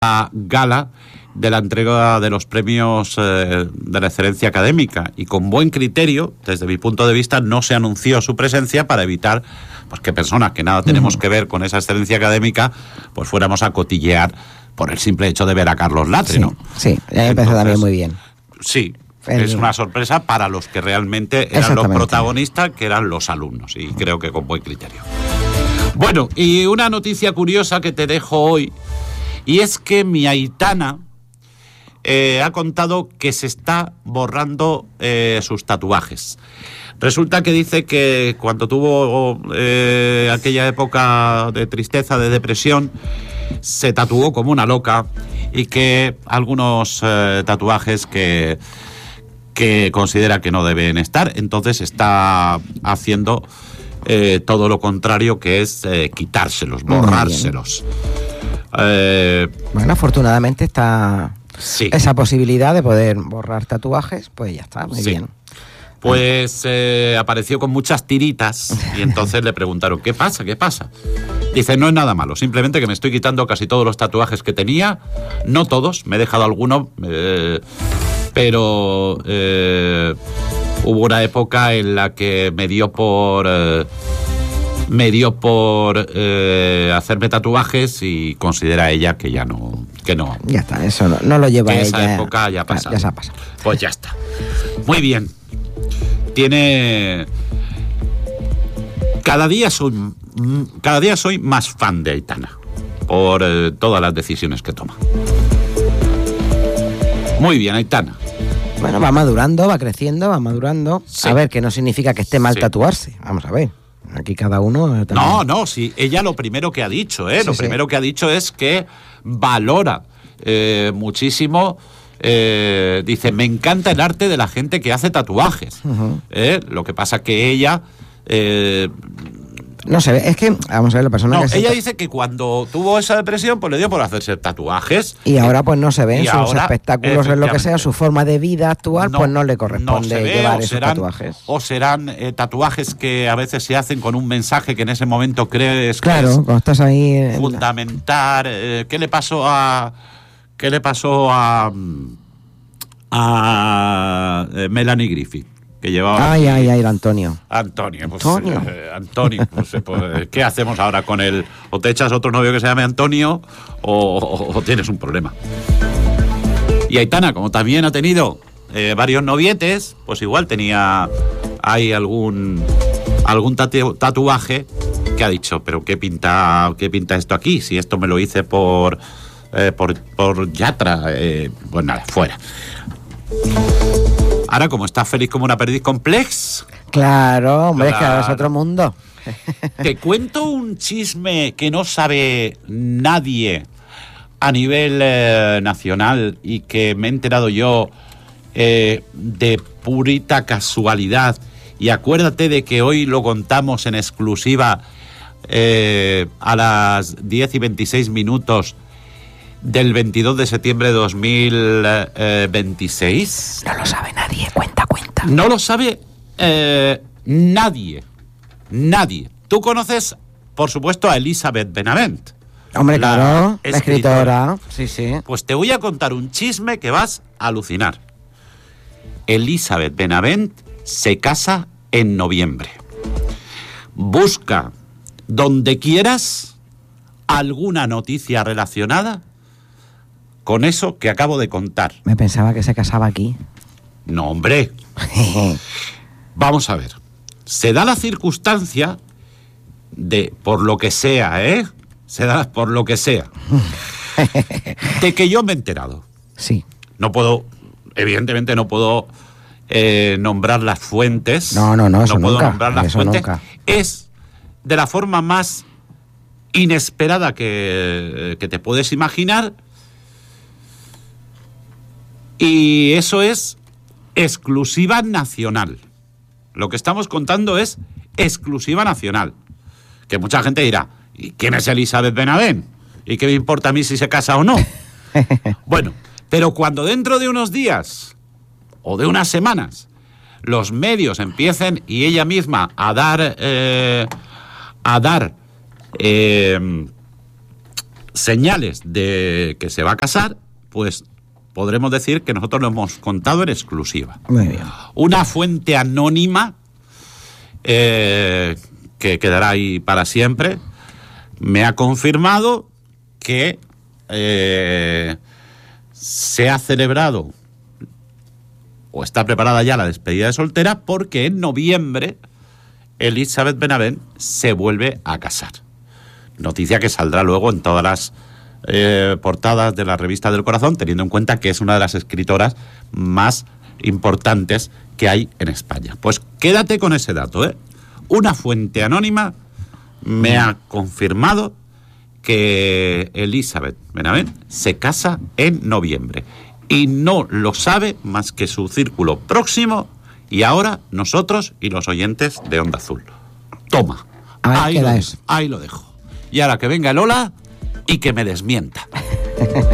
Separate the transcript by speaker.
Speaker 1: gala de la entrega de los premios de la excelencia académica, y con buen criterio, desde mi punto de vista, no se anunció su presencia para evitar pues que personas que nada tenemos que ver con esa excelencia académica pues fuéramos a cotillear por el simple hecho de ver a Carlos Latre, ¿no?
Speaker 2: Sí, me parece también muy bien.
Speaker 1: Sí, es una sorpresa para los que realmente eran los protagonistas, que eran los alumnos, y creo que con buen criterio. Bueno, y una noticia curiosa que te dejo hoy, y es que mi Aitana ha contado que se está borrando sus tatuajes. Resulta que dice que cuando tuvo aquella época de tristeza, de depresión, se tatuó como una loca, y que algunos tatuajes que considera que no deben estar, entonces está haciendo todo lo contrario, que es quitárselos, borrárselos.
Speaker 2: Bueno, afortunadamente está
Speaker 1: sí.
Speaker 2: Esa posibilidad de poder borrar tatuajes, pues ya está, muy bien.
Speaker 1: Pues apareció con muchas tiritas y entonces le preguntaron, ¿qué pasa? ¿Qué pasa? Dice, no es nada malo, simplemente que me estoy quitando casi todos los tatuajes que tenía, no todos, me he dejado alguno, pero hubo una época en la que me dio por hacerme tatuajes, y considera ella que ya no, que no.
Speaker 2: Ya está, eso no lo lleva
Speaker 1: que
Speaker 2: ella.
Speaker 1: Esa época ya pasa.
Speaker 2: Ya se ha pasado.
Speaker 1: Pues ya está. Muy bien. Cada día soy más fan de Aitana por todas las decisiones que toma. Muy bien, Aitana.
Speaker 2: Bueno, va madurando, va creciendo, va madurando. Sí. A ver, que no significa que esté mal tatuarse. Vamos a ver. Aquí cada uno...
Speaker 1: No, sí. Ella lo primero que ha dicho, primero que ha dicho es que valora muchísimo... dice, me encanta el arte de la gente que hace tatuajes. Lo que pasa que ella...
Speaker 2: no sé, es que, vamos a ver, la persona que...
Speaker 1: Ella dice que cuando tuvo esa depresión, pues le dio por hacerse tatuajes.
Speaker 2: Y ahora pues no se ven sus espectáculos, en lo que sea, su forma de vida actual, pues no le corresponde llevar esos tatuajes.
Speaker 1: O serán tatuajes que a veces se hacen con un mensaje que en ese momento crees
Speaker 2: claro,
Speaker 1: que es
Speaker 2: cuando estás ahí
Speaker 1: fundamental. ¿Qué le pasó a Melanie Griffith? Que llevaba...
Speaker 2: Ay, Antonio.
Speaker 1: Antonio, pues, ¿qué hacemos ahora con él? O te echas otro novio que se llame Antonio, o tienes un problema. Y Aitana, como también ha tenido varios novietes, pues igual hay algún tatuaje que ha dicho, pero ¿qué pinta esto aquí? Si esto me lo hice por Yatra, pues nada, fuera. Ahora, como estás feliz como una perdiz complex...
Speaker 2: Claro, hombre, claro. Es que ahora es otro mundo.
Speaker 1: Te cuento un chisme que no sabe nadie a nivel nacional, y que me he enterado yo de purita casualidad. Y acuérdate de que hoy lo contamos en exclusiva a las 10:26 del 22 de septiembre de 2026.
Speaker 2: No lo sabe nadie, cuenta.
Speaker 1: No lo sabe nadie. Tú conoces, por supuesto, a Elizabeth Benavent.
Speaker 2: Hombre, claro, la escritora. Sí.
Speaker 1: Pues te voy a contar un chisme que vas a alucinar. Elizabeth Benavent se casa en noviembre. Busca donde quieras alguna noticia relacionada con eso que acabo de contar.
Speaker 2: Me pensaba que se casaba aquí.
Speaker 1: No, hombre. Vamos a ver. Se da la circunstancia de, por lo que sea, por lo que sea, de que yo me he enterado.
Speaker 2: Sí.
Speaker 1: No puedo, evidentemente no puedo nombrar las fuentes.
Speaker 2: No, eso
Speaker 1: no puedo
Speaker 2: nunca.
Speaker 1: nombrar las
Speaker 2: eso
Speaker 1: fuentes.
Speaker 2: Nunca.
Speaker 1: Es de la forma más inesperada que te puedes imaginar. Y eso es exclusiva nacional. Lo que estamos contando es exclusiva nacional. Que mucha gente dirá, ¿y quién es Elizabeth Benavent? ¿Y qué me importa a mí si se casa o no? Bueno, pero cuando dentro de unos días o de unas semanas los medios empiecen y ella misma a dar señales de que se va a casar, pues podremos decir que nosotros lo hemos contado en exclusiva.
Speaker 2: Muy bien.
Speaker 1: Una fuente anónima que quedará ahí para siempre me ha confirmado que se ha celebrado o está preparada ya la despedida de soltera, porque en noviembre Elizabeth Benavent se vuelve a casar. Noticia que saldrá luego en todas las portadas de la revista del Corazón, teniendo en cuenta que es una de las escritoras más importantes que hay en España. Pues quédate con ese dato, ¿eh? Una fuente anónima me ha confirmado que Elizabeth Benavent se casa en noviembre. Y no lo sabe más que su círculo próximo y ahora nosotros y los oyentes de Onda Azul. Toma, ahí lo dejo. Y ahora que venga Lola y que me desmienta.